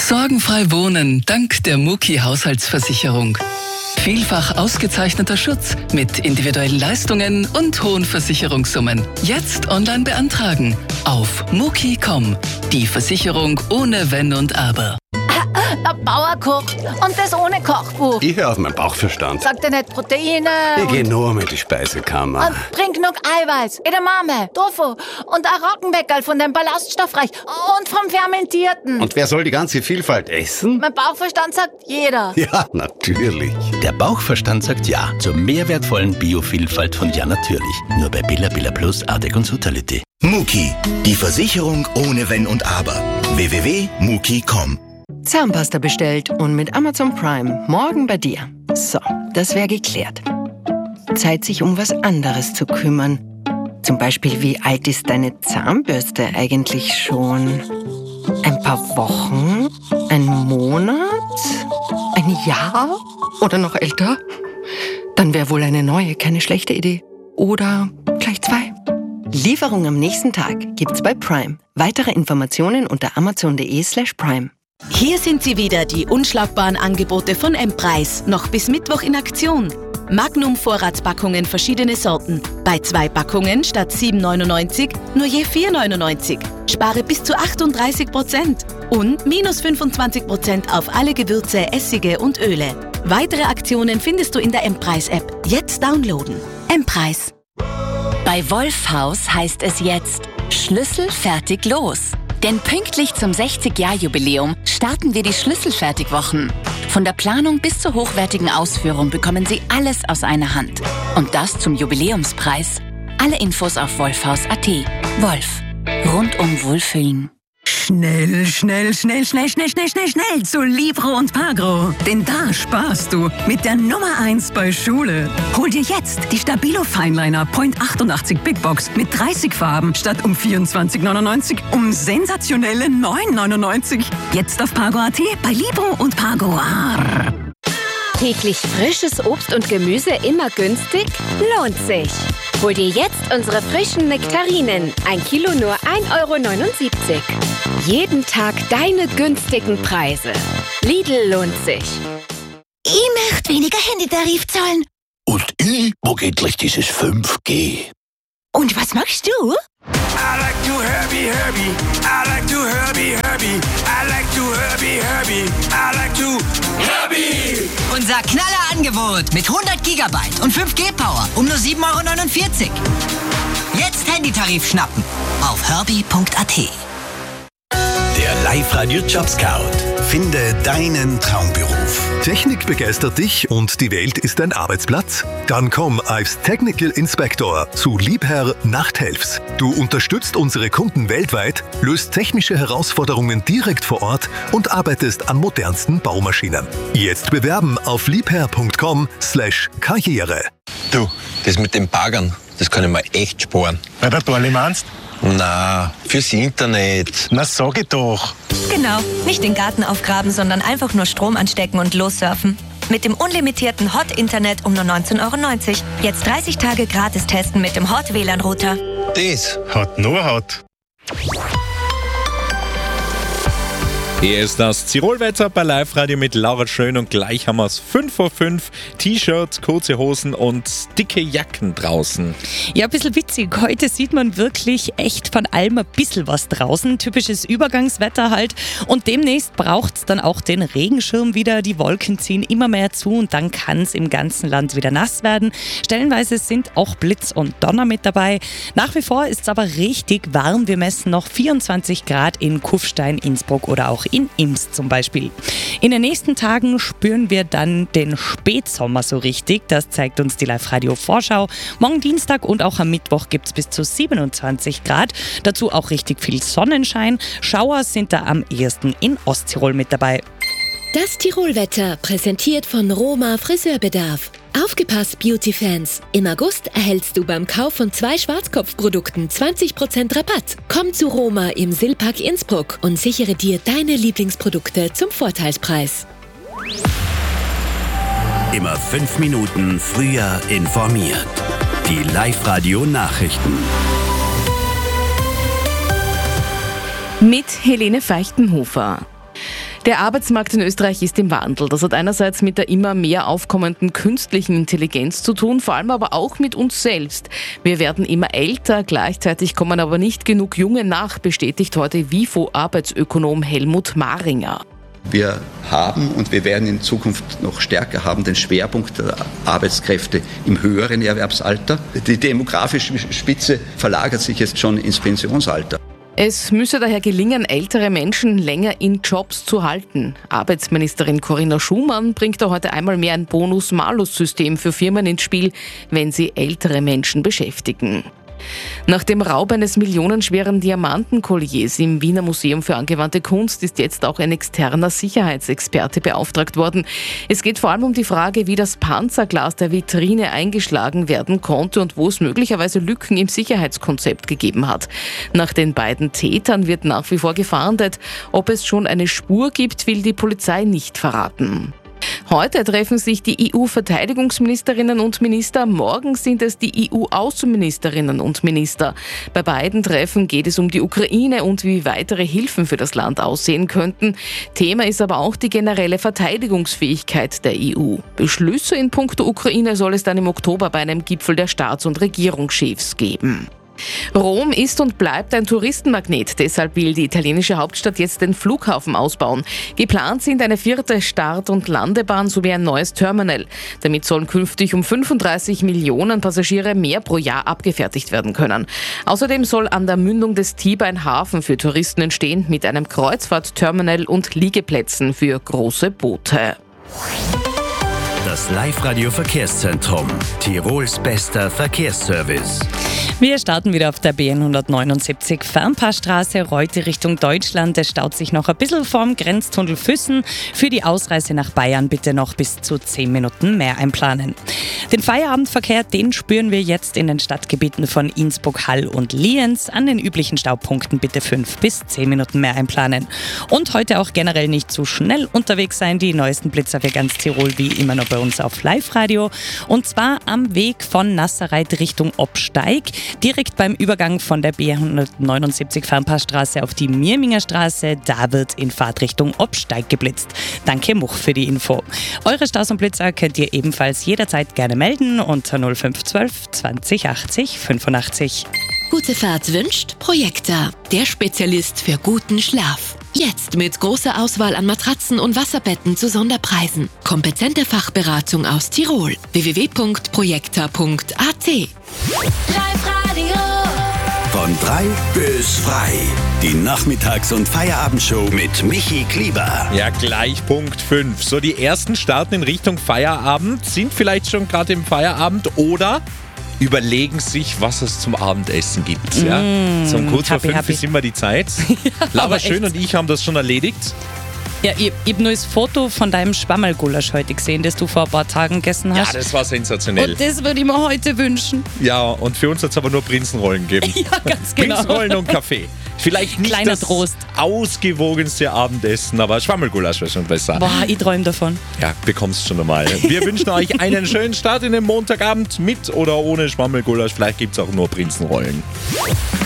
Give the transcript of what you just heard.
Sorgenfrei wohnen dank der Muki Haushaltsversicherung. Vielfach ausgezeichneter Schutz mit individuellen Leistungen und hohen Versicherungssummen. Jetzt online beantragen auf muki.com. Die Versicherung ohne Wenn und Aber. Der Bauer kocht und das ohne Kochbuch. Ich höre auf meinen Bauchverstand. Sagt er nicht Proteine? Ich gehe nur mit die Speisekammer. Und trink genug Eiweiß, Edamame, Tofu und ein Roggenbäckerl von dem Ballaststoffreich und vom Fermentierten. Und wer soll die ganze Vielfalt essen? Mein Bauchverstand sagt jeder. Ja, natürlich. Der Bauchverstand sagt Ja zur mehr wertvollen Biovielfalt von Ja natürlich. Nur bei Billa Billa Plus, Artec und Sutality. Muki, die Versicherung ohne Wenn und Aber. www.muki.com. Zahnpasta bestellt und mit Amazon Prime morgen bei dir. So, das wäre geklärt. Zeit, sich um was anderes zu kümmern. Zum Beispiel, wie alt ist deine Zahnbürste eigentlich schon? Ein paar Wochen? Ein Monat? Ein Jahr? Oder noch älter? Dann wäre wohl eine neue keine schlechte Idee. Oder gleich 2. Lieferung am nächsten Tag gibt's bei Prime. Weitere Informationen unter amazon.de/prime. Hier sind sie wieder, die unschlagbaren Angebote von M-Preis. Noch bis Mittwoch in Aktion. Magnum-Vorratspackungen verschiedene Sorten. Bei 2 Packungen statt 7,99 nur je 4,99. Spare bis zu 38% und minus 25% auf alle Gewürze, Essige und Öle. Weitere Aktionen findest du in der M-Preis-App. Jetzt downloaden. M-Preis. Bei Wolfhaus heißt es jetzt Schlüssel fertig los. Denn pünktlich zum 60-Jahr-Jubiläum starten wir die Schlüsselfertigwochen. Von der Planung bis zur hochwertigen Ausführung bekommen Sie alles aus einer Hand. Und das zum Jubiläumspreis. Alle Infos auf wolfhaus.at. Wolf. Rundum Wohlfühlen. Schnell zu Libro und Pagro. Denn da sparst du mit der Nummer 1 bei Schule. Hol dir jetzt die Stabilo Fineliner Point 88 Big Box mit 30 Farben statt um 24,99 um sensationelle 9,99. Jetzt auf Pago.at bei Libro und Pagro. Täglich frisches Obst und Gemüse immer günstig? Lohnt sich! Hol dir jetzt unsere frischen Nektarinen. 1 Kilo nur 1,79 €. Jeden Tag deine günstigen Preise. Lidl lohnt sich. Ich möchte weniger Handytarif zahlen. Und ich mag endlich dieses 5G. Und was machst du? I like to Herbie. I like to Herbie. I like to Herbie. I like to Herbie. Unser Knallerangebot mit 100 GB und 5G-Power um nur 7,49 €. Jetzt Handytarif schnappen auf herbie.at. Der Live-Radio Jobscout. Finde deinen Traumberuf. Technik begeistert dich und die Welt ist dein Arbeitsplatz? Dann komm als Technical Inspector zu Liebherr Nachthelfs. Du unterstützt unsere Kunden weltweit, löst technische Herausforderungen direkt vor Ort und arbeitest an modernsten Baumaschinen. Jetzt bewerben auf liebherr.com/Karriere. Du, das mit den Baggern, das kann ich mir echt sparen. Bei der Dorli meinst? Na, fürs Internet. Na, sag ich doch. Genau, nicht den Garten aufgraben, sondern einfach nur Strom anstecken und lossurfen. Mit dem unlimitierten Hot-Internet um nur 19,90 €. Jetzt 30 Tage gratis testen mit dem Hot-WLAN-Router. Das hat nur Hot. Hier ist das Tirolwetter bei Live-Radio mit Laura Schön und gleich haben wir es 5:05 T-Shirts, kurze Hosen und dicke Jacken draußen. Ja, ein bisschen witzig. Heute sieht man wirklich echt von allem ein bisschen was draußen. Typisches Übergangswetter halt. Und demnächst braucht es dann auch den Regenschirm wieder. Die Wolken ziehen immer mehr zu und dann kann es im ganzen Land wieder nass werden. Stellenweise sind auch Blitz und Donner mit dabei. Nach wie vor ist es aber richtig warm. Wir messen noch 24 Grad in Kufstein, Innsbruck oder auch in Imst zum Beispiel. In den nächsten Tagen spüren wir dann den Spätsommer so richtig. Das zeigt uns die Live-Radio-Vorschau. Morgen Dienstag und auch am Mittwoch gibt es bis zu 27 Grad. Dazu auch richtig viel Sonnenschein. Schauer sind da am ehesten in Osttirol mit dabei. Das Tirolwetter präsentiert von Roma Friseurbedarf. Aufgepasst, Beauty-Fans! Im August erhältst du beim Kauf von 2 Schwarzkopfprodukten 20% Rabatt. Komm zu Roma im Silpark Innsbruck und sichere dir deine Lieblingsprodukte zum Vorteilspreis. Immer 5 Minuten früher informiert. Die Live-Radio-Nachrichten. Mit Helene Feichtenhofer. Der Arbeitsmarkt in Österreich ist im Wandel. Das hat einerseits mit der immer mehr aufkommenden künstlichen Intelligenz zu tun, vor allem aber auch mit uns selbst. Wir werden immer älter, gleichzeitig kommen aber nicht genug Junge nach, bestätigt heute WIFO-Arbeitsökonom Helmut Maringer. Wir haben und wir werden in Zukunft noch stärker haben den Schwerpunkt der Arbeitskräfte im höheren Erwerbsalter. Die demografische Spitze verlagert sich jetzt schon ins Pensionsalter. Es müsse daher gelingen, ältere Menschen länger in Jobs zu halten. Arbeitsministerin Corinna Schumann bringt da heute einmal mehr ein Bonus-Malus-System für Firmen ins Spiel, wenn sie ältere Menschen beschäftigen. Nach dem Raub eines millionenschweren Diamantenkolliers im Wiener Museum für angewandte Kunst ist jetzt auch ein externer Sicherheitsexperte beauftragt worden. Es geht vor allem um die Frage, wie das Panzerglas der Vitrine eingeschlagen werden konnte und wo es möglicherweise Lücken im Sicherheitskonzept gegeben hat. Nach den beiden Tätern wird nach wie vor gefahndet. Ob es schon eine Spur gibt, will die Polizei nicht verraten. Heute treffen sich die EU-Verteidigungsministerinnen und Minister, morgen sind es die EU-Außenministerinnen und Minister. Bei beiden Treffen geht es um die Ukraine und wie weitere Hilfen für das Land aussehen könnten. Thema ist aber auch die generelle Verteidigungsfähigkeit der EU. Beschlüsse in puncto Ukraine soll es dann im Oktober bei einem Gipfel der Staats- und Regierungschefs geben. Rom ist und bleibt ein Touristenmagnet, deshalb will die italienische Hauptstadt jetzt den Flughafen ausbauen. Geplant sind eine 4. Start- und Landebahn sowie ein neues Terminal. Damit sollen künftig um 35 Millionen Passagiere mehr pro Jahr abgefertigt werden können. Außerdem soll an der Mündung des Tiber ein Hafen für Touristen entstehen mit einem Kreuzfahrtterminal und Liegeplätzen für große Boote. Das Live-Radio-Verkehrszentrum. Tirols bester Verkehrsservice. Wir starten wieder auf der BN 179 Fernpassstraße, Reute Richtung Deutschland. Es staut sich noch ein bisschen vorm Grenztunnel Füssen. Für die Ausreise nach Bayern bitte noch bis zu 10 Minuten mehr einplanen. Den Feierabendverkehr, den spüren wir jetzt in den Stadtgebieten von Innsbruck, Hall und Lienz. An den üblichen Staupunkten bitte 5 bis 10 Minuten mehr einplanen. Und heute auch generell nicht zu schnell unterwegs sein. Die neuesten Blitzer für ganz Tirol wie immer noch bei uns auf Live-Radio. Und zwar am Weg von Nasserreit Richtung Obsteig. Direkt beim Übergang von der B179 Fernpassstraße auf die Mirminger Straße, da wird in Fahrtrichtung Obsteig geblitzt. Danke Much für die Info. Eure Staus und Blitzer könnt ihr ebenfalls jederzeit gerne melden unter 0512 20 80 85. Gute Fahrt wünscht Projekta, der Spezialist für guten Schlaf. Jetzt mit großer Auswahl an Matratzen und Wasserbetten zu Sonderpreisen. Kompetente Fachberatung aus Tirol. www.projekta.at. Live-Radio. Von 3 bis frei. Die Nachmittags- und Feierabendshow mit Michi Klieber. Ja, gleich Punkt 5. So, die ersten starten in Richtung Feierabend, sind vielleicht schon gerade im Feierabend oder überlegen sich, was es zum Abendessen gibt. Ja? So um kurz vor 5 ist immer die Zeit. Ja, Laura Schön und ich haben das schon erledigt. Ja, ich habe nur das Foto von deinem Schwammerlgulasch heute gesehen, das du vor ein paar Tagen gegessen hast. Ja, das war sensationell. Und das würde ich mir heute wünschen. Ja, und für uns hat es aber nur Prinzenrollen gegeben. Ja, ganz genau. Prinzenrollen und Kaffee. Vielleicht nicht Kleiner das Trost. Ausgewogenste Abendessen, aber Schwammerlgulasch wäre schon besser. Boah, ich träume davon. Ja, bekommst schon einmal. Wir wünschen euch einen schönen Start in den Montagabend mit oder ohne Schwammerlgulasch. Vielleicht gibt es auch nur Prinzenrollen.